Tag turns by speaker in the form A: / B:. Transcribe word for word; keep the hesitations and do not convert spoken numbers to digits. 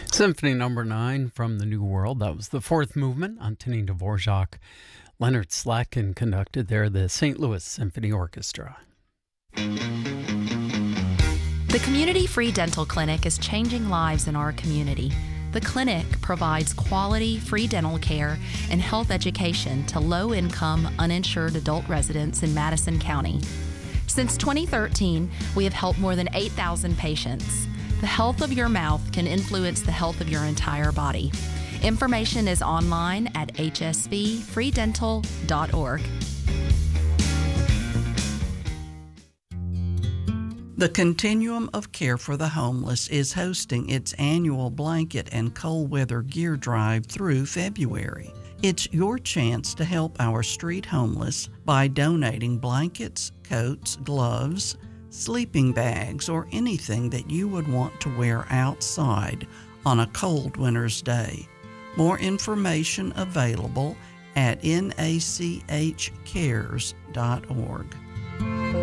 A: Symphony Number Nine from the New World. That was the fourth movement. Antonin Dvorak, Leonard Slatkin conducted there, the Saint Louis Symphony Orchestra.
B: The Community Free Dental Clinic is changing lives in our community. The clinic provides quality, free dental care and health education to low-income, uninsured adult residents in Madison County. Since twenty thirteen, we have helped more than eight thousand patients. The health of your mouth can influence the health of your entire body. Information is online at h s v free dental dot org.
C: The Continuum of Care for the Homeless is hosting its annual blanket and cold weather gear drive through February. It's your chance to help our street homeless by donating blankets, coats, gloves, sleeping bags, or anything that you would want to wear outside on a cold winter's day. More information available at n a c h cares dot org.